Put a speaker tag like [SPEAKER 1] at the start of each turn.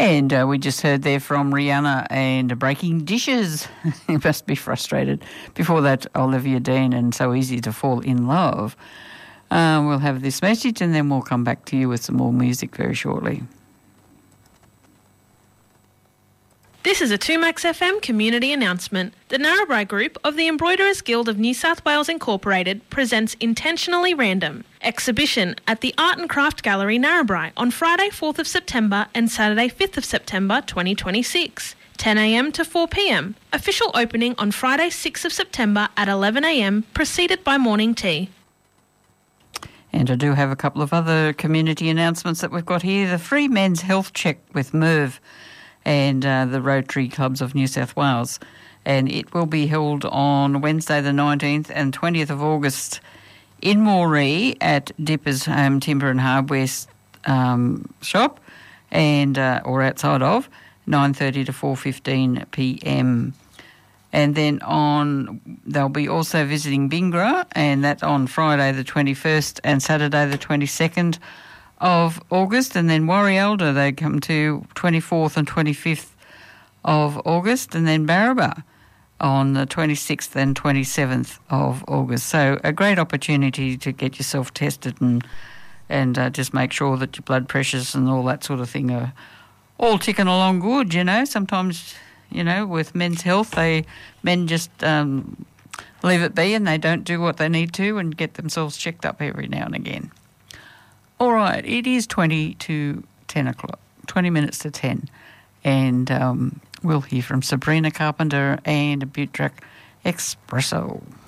[SPEAKER 1] And we just heard there from Rihanna and Breaking Dishes. You must be frustrated. Before that, Olivia Dean and So Easy to Fall in Love. We'll have this message and then we'll come back to you with some more music very shortly.
[SPEAKER 2] This is a 2Max FM community announcement. The Narrabri Group of the Embroiderers Guild of New South Wales Incorporated presents Intentionally Random exhibition at the Art and Craft Gallery Narrabri on Friday 4th of September and Saturday 5th of September 2026, 10 a.m. to 4 p.m. Official opening on Friday 6th of September at 11 a.m, preceded by morning tea.
[SPEAKER 1] And I do have a couple of other community announcements that we've got here. The free men's health check with Merv and the Rotary Clubs of New South Wales. And it will be held on Wednesday the 19th and 20th of August in Moree at Dipper's Home Timber and Hardware shop and or outside of 9:30 to 4:15 p.m. And then they'll be also visiting Bingra, and that's on Friday the 21st and Saturday the 22nd of August, and then Warrielda they come to 24th and 25th of August, and then Barraba on the 26th and 27th of August. So a great opportunity to get yourself tested and just make sure that your blood pressures and all that sort of thing are all ticking along good. Sometimes with men's health, men just leave it be and they don't do what they need to and get themselves checked up every now and again. All right, it is 20 to 10 o'clock, 20 minutes to 10, and we'll hear from Sabrina Carpenter and a Butte Track Espresso.